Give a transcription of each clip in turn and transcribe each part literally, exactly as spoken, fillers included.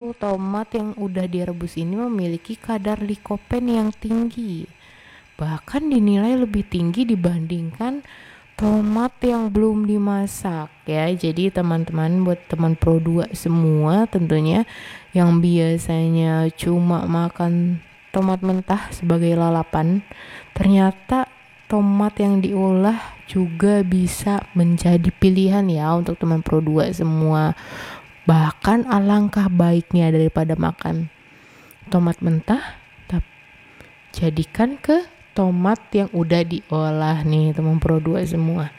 tuh tomat yang udah direbus ini memiliki kadar likopen yang tinggi, bahkan dinilai lebih tinggi dibandingkan tomat yang belum dimasak ya. Jadi teman-teman, buat teman Pro dua semua tentunya yang biasanya cuma makan tomat mentah sebagai lalapan, ternyata tomat yang diolah juga bisa menjadi pilihan ya untuk teman Pro dua semua. Bahkan alangkah baiknya daripada makan tomat mentah, tapi jadikan ke tomat yang udah diolah nih teman Pro dua semua.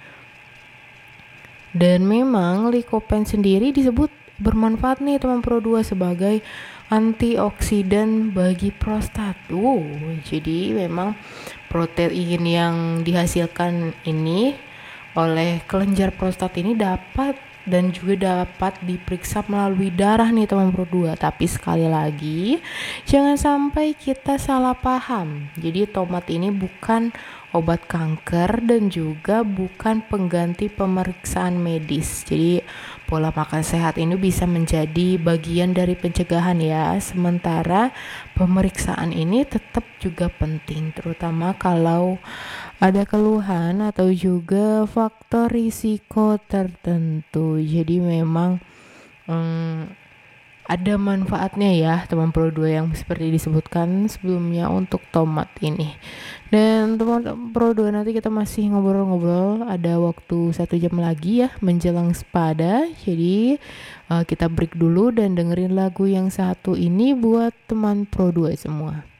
Dan memang likopen sendiri disebut bermanfaat nih teman Pro dua sebagai antioksidan bagi prostat. Oh, jadi memang protein yang dihasilkan ini oleh kelenjar prostat ini dapat dan juga dapat diperiksa melalui darah nih teman Pro dua. Tapi sekali lagi jangan sampai kita salah paham. Jadi tomat ini bukan obat kanker dan juga bukan pengganti pemeriksaan medis. Jadi pola makan sehat ini bisa menjadi bagian dari pencegahan ya. Sementara pemeriksaan ini tetap juga penting, terutama kalau ada keluhan atau juga faktor risiko tertentu. Jadi memang hmm, ada manfaatnya ya teman Pro dua yang seperti disebutkan sebelumnya untuk tomat ini. Dan teman Pro dua, nanti kita masih ngobrol-ngobrol, ada waktu satu jam lagi ya menjelang sepada. Jadi uh, kita break dulu dan dengerin lagu yang satu ini buat teman Pro dua semua.